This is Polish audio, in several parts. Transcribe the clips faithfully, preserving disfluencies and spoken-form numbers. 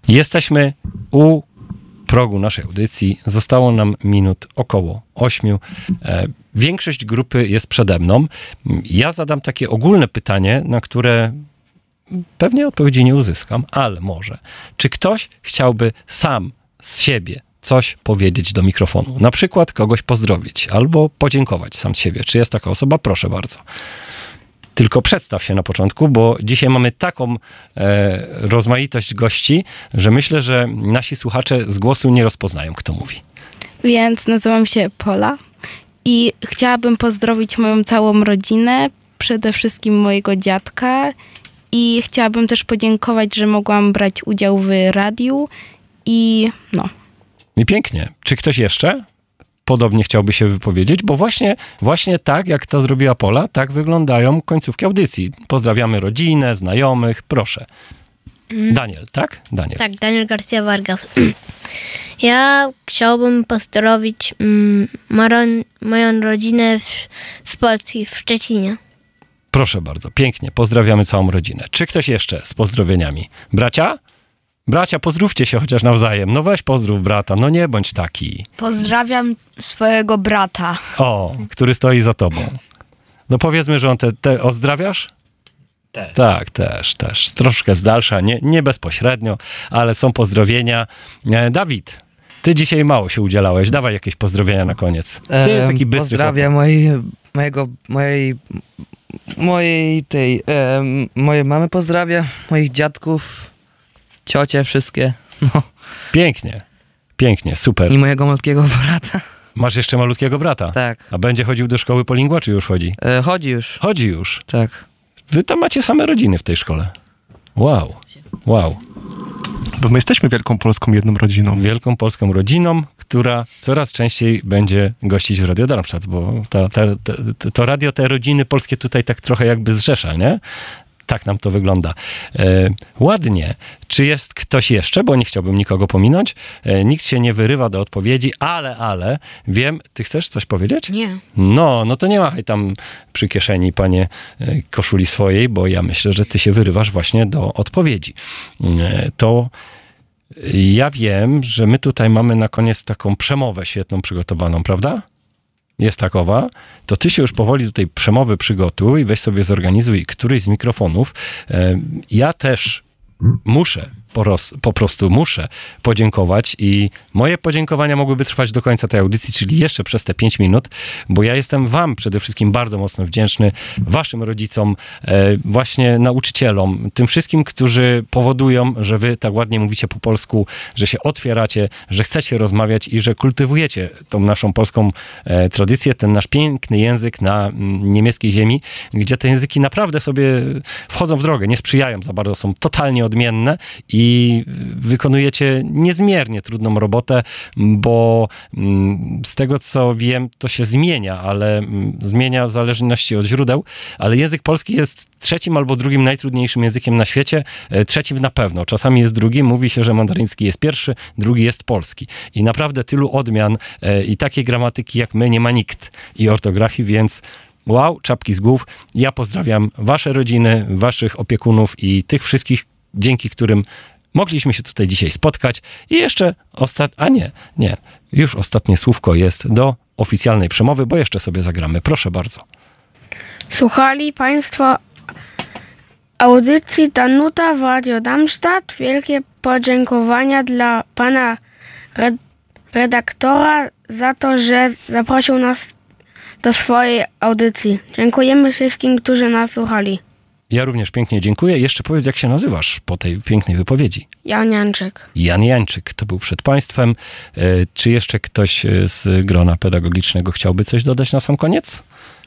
Jesteśmy u progu naszej audycji. Zostało nam minut około ośmiu. E, większość grupy jest przede mną. Ja zadam takie ogólne pytanie, na które pewnie odpowiedzi nie uzyskam, ale może. Czy ktoś chciałby sam z siebie coś powiedzieć do mikrofonu? Na przykład kogoś pozdrowić albo podziękować sam z siebie. Czy jest taka osoba? Proszę bardzo. Tylko przedstaw się na początku, bo dzisiaj mamy taką e, rozmaitość gości, że myślę, że nasi słuchacze z głosu nie rozpoznają, kto mówi. Więc nazywam się Pola i chciałabym pozdrowić moją całą rodzinę, przede wszystkim mojego dziadka i chciałabym też podziękować, że mogłam brać udział w radiu i no. I pięknie. Czy ktoś jeszcze podobnie chciałby się wypowiedzieć? Bo właśnie, właśnie tak, jak to zrobiła Pola, tak wyglądają końcówki audycji. Pozdrawiamy rodzinę, znajomych. Proszę. Daniel, tak? Daniel. Tak, Daniel Garcia Vargas. Ja chciałbym pozdrowić mm, moją, moją rodzinę w, w Polsce, w Szczecinie. Proszę bardzo, pięknie. Pozdrawiamy całą rodzinę. Czy ktoś jeszcze z pozdrowieniami? Bracia? Bracia, pozdrówcie się chociaż nawzajem. No weź pozdrów brata, no nie bądź taki. Pozdrawiam swojego brata. O, który stoi za tobą. No powiedzmy, że on te, te ozdrawiasz? Też. Tak, też, też. Troszkę z dalsza, nie, nie bezpośrednio, ale są pozdrowienia. E, Dawid, ty dzisiaj mało się udzielałeś. Dawaj jakieś pozdrowienia na koniec. Ty E, taki bystry pozdrawiam mojej, mojego, mojej, mojej tej, e, mojej mamy pozdrawiam, moich dziadków, ciocie wszystkie. No. Pięknie, pięknie, super. I mojego malutkiego brata. Masz jeszcze malutkiego brata? Tak. A będzie chodził do szkoły Polingua, czy już chodzi? E, chodzi już. Chodzi już. Tak. Wy tam macie same rodziny w tej szkole. Wow, wow. Bo my jesteśmy wielką polską jedną rodziną. Wielką polską rodziną, która coraz częściej będzie gościć w Radio Darmstadt, bo to, to, to, to radio, te rodziny polskie tutaj tak trochę jakby zrzesza, nie? Tak nam to wygląda. E, ładnie. Czy jest ktoś jeszcze, bo nie chciałbym nikogo pominąć. E, nikt się nie wyrywa do odpowiedzi, ale, ale, wiem, ty chcesz coś powiedzieć? Nie. No, no to nie machaj tam przy kieszeni, panie, e, koszuli swojej, bo ja myślę, że ty się wyrywasz właśnie do odpowiedzi. E, to ja wiem, że my tutaj mamy na koniec taką przemowę świetną przygotowaną, prawda? Jest takowa, to ty się już powoli do tej przemowy przygotuj, weź sobie zorganizuj któryś z mikrofonów. Ja też muszę, po, roz, po prostu muszę podziękować i moje podziękowania mogłyby trwać do końca tej audycji, czyli jeszcze przez te pięć minut, bo ja jestem wam przede wszystkim bardzo mocno wdzięczny, waszym rodzicom, właśnie nauczycielom, tym wszystkim, którzy powodują, że wy tak ładnie mówicie po polsku, że się otwieracie, że chcecie rozmawiać i że kultywujecie tą naszą polską tradycję, ten nasz piękny język na niemieckiej ziemi, gdzie te języki naprawdę sobie wchodzą w drogę, nie sprzyjają za bardzo, są totalnie odmienne i wykonujecie niezmiernie trudną robotę, bo z tego, co wiem, to się zmienia, ale zmienia w zależności od źródeł, ale język polski jest trzecim albo drugim najtrudniejszym językiem na świecie, trzecim na pewno, czasami jest drugim, mówi się, że mandaryński jest pierwszy, drugi jest polski i naprawdę tylu odmian i takiej gramatyki jak my nie ma nikt i ortografii, więc wow, czapki z głów. Ja pozdrawiam wasze rodziny, waszych opiekunów i tych wszystkich, dzięki którym mogliśmy się tutaj dzisiaj spotkać. I jeszcze ostat... A nie, nie. Już ostatnie słówko jest do oficjalnej przemowy, bo jeszcze sobie zagramy. Proszę bardzo. Słuchali Państwo audycji Danuta w Radio Darmstadt. Wielkie podziękowania dla pana red- redaktora za to, że zaprosił nas do swojej audycji. Dziękujemy wszystkim, którzy nas słuchali. Ja również pięknie dziękuję. Jeszcze powiedz, jak się nazywasz po tej pięknej wypowiedzi. Jan Janczyk. Jan Janczyk, to był przed państwem. E, czy jeszcze ktoś z grona pedagogicznego chciałby coś dodać na sam koniec?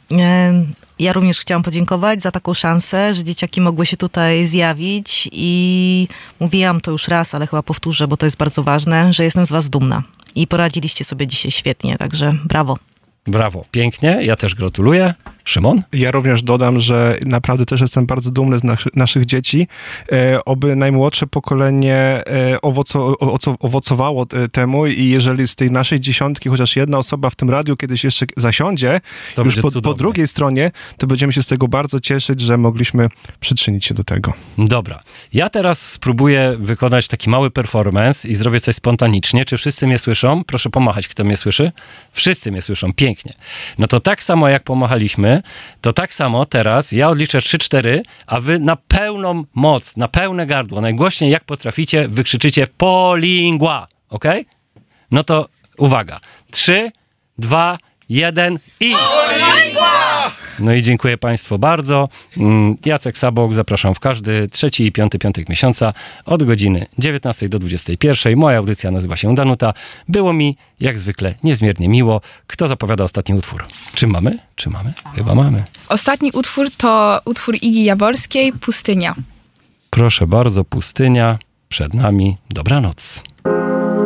Ja również chciałam podziękować za taką szansę, że dzieciaki mogły się tutaj zjawić i mówiłam to już raz, ale chyba powtórzę, bo to jest bardzo ważne, że jestem z was dumna i poradziliście sobie dzisiaj świetnie, także brawo. Brawo, pięknie, ja też gratuluję. Szymon? Ja również dodam, że naprawdę też jestem bardzo dumny z naszych, naszych dzieci. E, oby najmłodsze pokolenie e, owoco, owoco, owocowało temu i jeżeli z tej naszej dziesiątki chociaż jedna osoba w tym radiu kiedyś jeszcze zasiądzie, To już będzie po, po drugiej stronie, to będziemy się z tego bardzo cieszyć, że mogliśmy przyczynić się do tego. Dobra. Ja teraz spróbuję wykonać taki mały performance i zrobię coś spontanicznie. Czy wszyscy mnie słyszą? Proszę pomachać, kto mnie słyszy. Wszyscy mnie słyszą, pięknie. No to tak samo jak pomachaliśmy, to tak samo teraz ja odliczę trzy cztery, a wy na pełną moc, na pełne gardło, najgłośniej jak potraficie, wykrzyczycie polingua, ok? No to uwaga. trzy, dwa, jeden i... No i dziękuję Państwu bardzo. Jacek Sabok, zapraszam w każdy trzeci i piąty piątek miesiąca od godziny dziewiętnastej do dwudziestej pierwszej. Moja audycja nazywa się Danuta. Było mi, jak zwykle, niezmiernie miło. Kto zapowiada ostatni utwór? Czy mamy? Czy mamy? Chyba mamy. Ostatni utwór to utwór Igi Jaworskiej, Pustynia. Proszę bardzo, Pustynia. Przed nami. Dobranoc.